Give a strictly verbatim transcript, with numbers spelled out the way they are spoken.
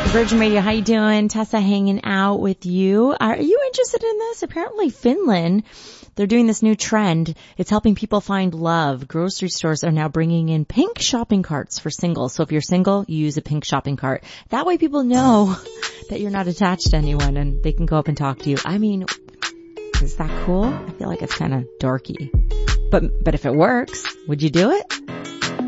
Virgin Radio, how you doing? Tessa hanging out with you. Are you interested in this? Apparently Finland, they're doing this new trend. It's helping people find love. Grocery stores are now bringing in pink shopping carts for singles. So if you're single, you use a pink shopping cart. That way people know that you're not attached to anyone and they can go up and talk to you. I mean, is that cool? I feel like it's kind of dorky. But, but if it works, would you do it?